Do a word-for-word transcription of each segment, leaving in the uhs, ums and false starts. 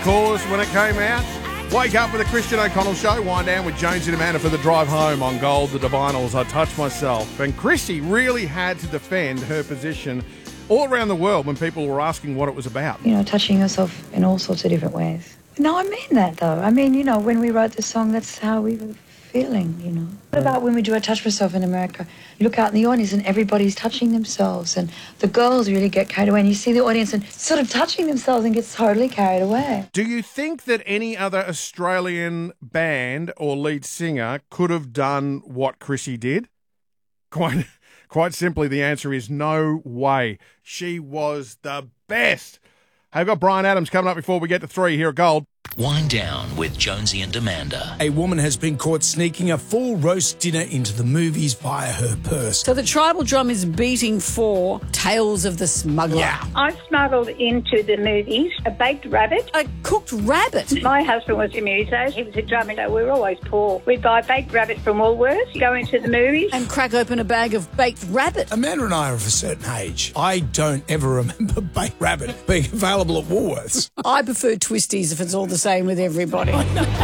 Cause when it came out. Wake up with the Christian O'Connell Show. Wind down with Jonesy and Amanda for the drive home on Gold, the Divinals. I touch myself. And Chrissy really had to defend her position all around the world when people were asking what it was about. You know, touching yourself in all sorts of different ways. No, I mean that, though. I mean, you know, when we wrote the song, that's how we were feeling, you know. What about when we do a Touch Myself in America? You look out in the audience and everybody's touching themselves and the girls really get carried away and you see the audience and sort of touching themselves and gets totally carried away. Do you think that any other Australian band or lead singer could have done what Chrissy did? Quite, quite simply, the answer is no way. She was the best. Hey, I've got Brian Adams coming up before we get to three here at Gold. Wind down with Jonesy and Amanda. A woman has been caught sneaking a full roast dinner into the movies via her purse. So the tribal drum is beating for Tales of the Smuggler. Yeah. I smuggled into the movies a baked rabbit. A cooked rabbit. My husband was a muso. He was a drummer, so we were always poor. We'd buy baked rabbit from Woolworths, go into the movies. And crack open a bag of baked rabbit. Amanda and I are of a certain age. I don't ever remember baked rabbit being available at Woolworths. I prefer twisties if it's all the same with everybody.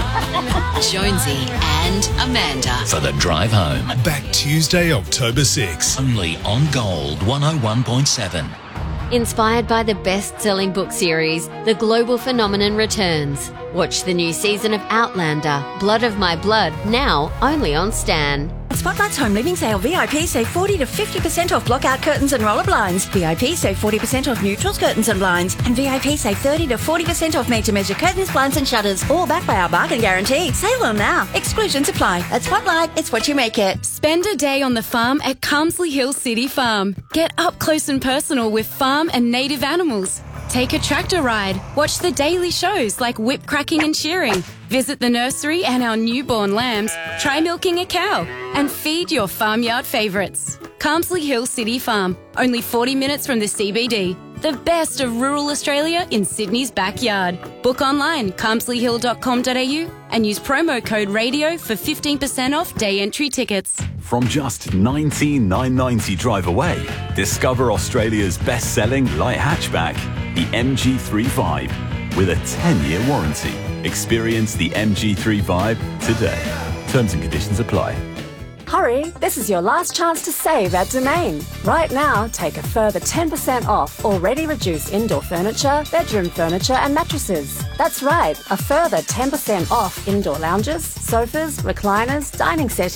Jonesy and Amanda. For the drive home. Back Tuesday, October sixth. Only on Gold one oh one point seven. Inspired by the best-selling book series, The Global Phenomenon returns. Watch the new season of Outlander, Blood of My Blood, now only on Stan. At Spotlight's Home Living Sale, V I P save forty to fifty percent off blockout curtains and roller blinds. V I P save forty percent off neutrals, curtains and blinds. And V I P save thirty to forty percent off made-to-measure curtains, blinds and shutters. All backed by our bargain guarantee. Save them now. Exclusions apply. At Spotlight, it's what you make it. Spend a day on the farm at Carmsley Hill City Farm. Get up close and personal with farm and native animals. Take a tractor ride. Watch the daily shows like whip cracking and shearing. Visit the nursery and our newborn lambs. Try milking a cow. And feed your farmyard favourites. Carmsley Hill City Farm. Only forty minutes from the C B D. The best of rural Australia in Sydney's backyard. Book online, carmsley hill dot com dot a u and use promo code RADIO for fifteen percent off day entry tickets. From just nineteen thousand nine hundred ninety drive away, discover Australia's best-selling light hatchback, the M G three Vibe, with a ten-year warranty. Experience the M G three Vibe today. Terms and conditions apply. Hurry, this is your last chance to save at Domain. Right now, take a further ten percent off already reduced indoor furniture, bedroom furniture and mattresses. That's right, a further ten percent off indoor lounges, sofas, recliners, dining settings,